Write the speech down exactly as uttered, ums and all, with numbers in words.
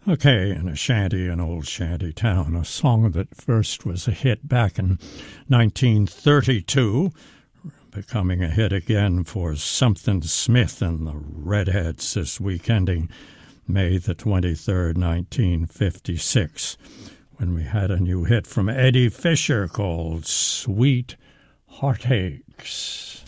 Okay, in a shanty, an old shanty town, a song that first was a hit back in nineteen thirty-two, becoming a hit again for Something Smith and the Redheads this week, ending May the twenty-third, nineteen fifty-six, when we had a new hit from Eddie Fisher called Sweet Heartaches.